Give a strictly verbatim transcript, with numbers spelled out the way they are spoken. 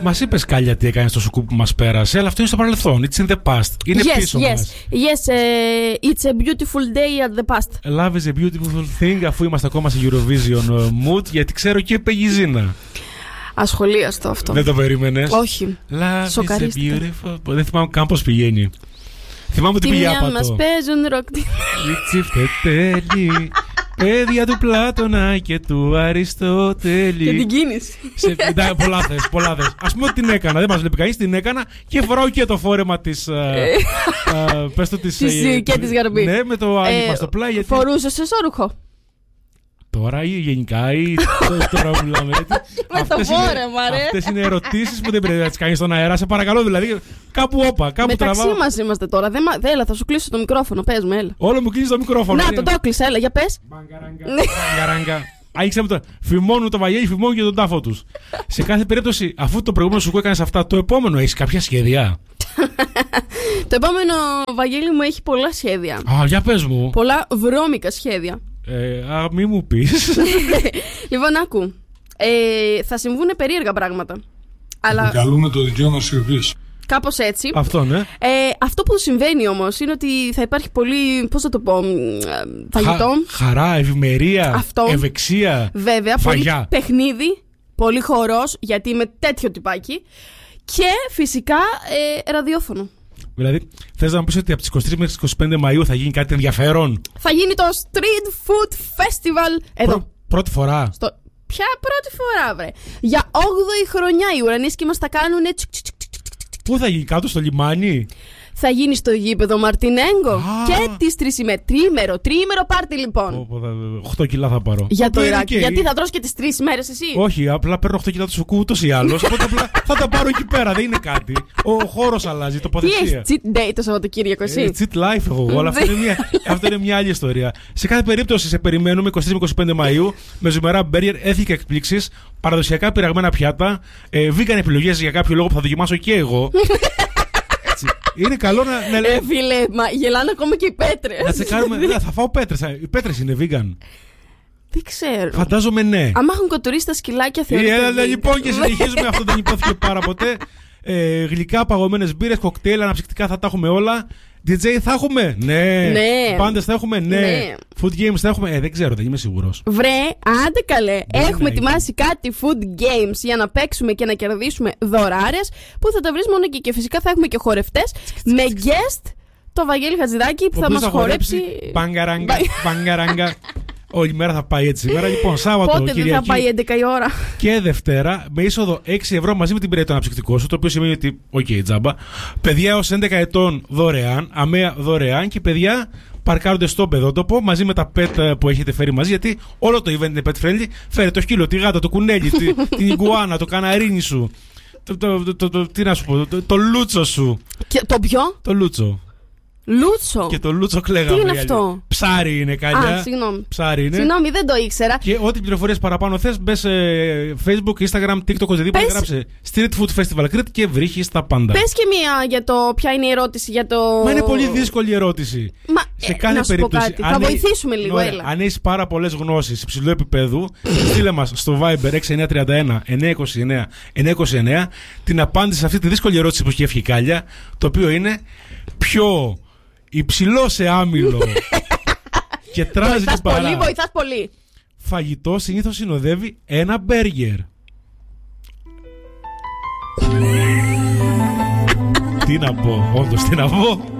Μας είπες, Κάλια, τι έκανε στο σουκού που μας πέρασε, αλλά αυτό είναι στο παρελθόν. It's in the past. Είναι yes, πίσω yes. μας. Yes, uh, it's a beautiful day at the past. Love is a beautiful thing, αφού είμαστε ακόμα σε Eurovision mood, γιατί ξέρω και Πεγιζίνα. Ασχολίαστο αυτό. Δεν το περίμενες? Όχι. Love is a beautiful. Δεν θυμάμαι καν πώς πηγαίνει. Θυμάμαι ότι πήγε άπατο. Τι μια μας παίζουν ροκ. Τέλει. Παιδιά του Πλάτωνα και του Αριστοτέλη. Και την κίνηση. Σε, ναι, πολλά θες, πολλά θες. Ας πούμε ότι την έκανα, δεν μας βλέπει κανείς, την έκανα και φοράω και το φόρεμα της. Πες το της. Και της Γαρμπή. Ναι, με το άνοιγμα στο πλάι. Γιατί... Φορούσες εσώρουχο. Τώρα ή γενικά ή τώρα που μιλάμε. Με το φόρεμα, ρε. Αυτές είναι ερωτήσεις που δεν πρέπει να τις κάνεις στον αέρα. Σε παρακαλώ, δηλαδή. Κάπου όπα, κάπου τραβάω. Μεταξύ μας είμαστε τώρα. Δεν, έλα, θα σου κλείσω το μικρόφωνο. Πες μου, έλα. Όλο μου κλείσει το μικρόφωνο. Να, το το κλείσα, έλα, για πες. Μπαγκαράγκα. Άγγιξαμε το. Φημώνουν το Βαγγέλη, φημώνουν και τον τάφο τους. Σε κάθε περίπτωση, αφού το προηγούμενο σου έκανε αυτά, το επόμενο έχει κάποια σχέδια? Το επόμενο, Βαγγέλη μου, έχει πολλά σχέδια. Α, για πες μου. Πολλά βρώμικα σχέδια. Ε, α, μη μου πεις. Λοιπόν, άκου. Ε, θα συμβούν περίεργα πράγματα. Αλλά... Καλούμε το δικαίωμα σιωπής. Κάπως έτσι. Αυτό, ναι. Ε, αυτό που συμβαίνει όμως είναι ότι θα υπάρχει πολύ, πώς θα το πω, φαγητό. Χα, χαρά, ευημερία, αυτό. Ευεξία. Βέβαια, φαγιά. Πολύ παιχνίδι, πολύ χορός, γιατί είμαι τέτοιο τυπάκι. Και φυσικά ε, ραδιόφωνο. Δηλαδή, θες να μου πεις ότι από τις είκοσι τρεις μέχρι τις είκοσι πέντε Μαΐου θα γίνει κάτι ενδιαφέρον? Θα γίνει το Street Food Festival εδώ. Πρω, πρώτη φορά. Στο... Ποια πρώτη φορά, βρε? Για όγδοη χρονιά οι ουρανίσκοι μας τα κάνουν. Πού θα γίνει, κάτω στο λιμάνι? Θα γίνει στο γήπεδο Μαρτινέγκο. Α. Και τις τρεις ημέρες. Τρίμερο, τρίμερο πάρτι λοιπόν. οκτώ κιλά θα πάρω. Για το Ιράκ. Okay. Γιατί θα τρως και τις τρεις ημέρες εσύ? Όχι, απλά παίρνω οκτώ κιλά του σουκού ούτως ή άλλως. Οπότε απλά θα τα πάρω εκεί πέρα, δεν είναι κάτι. Ο χώρος αλλάζει, η τοποθεσία. Τι έχεις cheat day το Σαββατοκύριακο εσύ? Ε, cheat life εγώ, αλλά αυτό είναι, μια, αυτό είναι μια άλλη ιστορία. Σε κάθε περίπτωση σε περιμένουμε είκοσι τρεις με είκοσι πέντε Μαΐου με ζουμερά μπέργκερ, έθικα εκπλήξεις, παραδοσιακά πειραγμένα πιάτα, ε, vegan επιλογές για κάποιο λόγο που θα δοκιμάσω και εγώ. Είναι καλό να. να ε, φίλε, μα γελάνε ακόμα και οι πέτρες. Να τσεκάρουμε. Ναι, θα φάω πέτρες. Οι πέτρες είναι vegan? Δεν ξέρω. Φαντάζομαι ναι. Αν έχουν κοτουρίσει τα σκυλάκια, θεωρείται. Έλα, λοιπόν, και συνεχίζουμε. Αυτό δεν υπόθηκε πάρα ποτέ. Ε, γλυκά, παγωμένες μπύρες, κοκτέιλ, αναψυκτικά θα τα έχουμε όλα. ντι τζέι θα έχουμε? Ναι. Ναι. Πάντες θα έχουμε? Ναι. Ναι. Food games θα έχουμε? Ε, δεν ξέρω, δεν είμαι σίγουρος. Βρε, άντε καλέ. Δεν Έχουμε ετοιμάσει κάτι food games για να παίξουμε και να κερδίσουμε δωράρες που θα τα βρεις μόνο εκεί. Και φυσικά θα έχουμε και χορευτές με guest το Βαγγέλη Χατζηδάκη που θα μας χορέψει. Μπαγκαράγκα, μπαγκαράγκα. Όλη μέρα θα πάει έτσι σήμερα. Λοιπόν, Σάββατο, πότε δεν θα πάει έντεκα η ώρα? Και Δευτέρα με είσοδο έξι ευρώ μαζί με την πυρετό αναψυκτικό σου. Το οποίο σημαίνει ότι, οκ, okay, τζάμπα. Παιδιά έως έντεκα ετών δωρεάν. Αμαία δωρεάν. Και παιδιά παρκάρονται στο παιδότοπο μαζί με τα pet που έχετε φέρει μαζί. Γιατί όλο το event είναι pet friendly. Φέρε το σκύλο, τη γάτα, το κουνέλι, τη, την ιγκουάνα, το καναρίνι σου. Το, το, το, το, το, τι να σου πω, το, το λούτσο σου. Και το ποιο? Το λούτσο. Λούτσο. Και το λούτσο κλαίγαμε. Τι είναι αυτό? Ψάρι είναι, Κάλια. Α, συγγνώμη. Ψάρι είναι. Συγγνώμη, δεν το ήξερα. Και ό,τι πληροφορίες παραπάνω θες, μπες σε Facebook, Instagram, TikTok, οτιδήποτε. Πες... Γράψε Street Food Festival Crete και βρίσκεις τα πάντα. Πες και μία για το ποια είναι η ερώτηση για το. Μα είναι πολύ δύσκολη η ερώτηση. Μα, σε ε, κάθε να σου περίπτωση. πω κάτι. Θα βοηθήσουμε λίγο, ωραία, έλα. Αν έχεις πάρα πολλές γνώσεις υψηλού επίπεδου, στείλε μας στο Viber έξι εννιά τρία ένα εννιά είκοσι εννιά εννιά είκοσι εννιά την απάντηση σε αυτή τη δύσκολη ερώτηση που έχει η Κάλια, το οποίο είναι πιο υψηλό σε άμυλο και τράζει την παρά. Πολύ, βοηθάς πολύ. Φαγητό συνήθως συνοδεύει ένα μπέργκερ. Τι να πω, όντως τι να πω.